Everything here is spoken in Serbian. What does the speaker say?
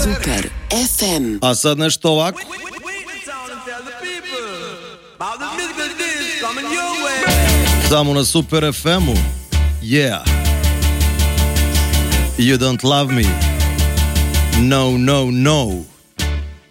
Super FM. A sad nešto ovako. Samo na Super FM-u. Yeah. You don't love me. No, no, no.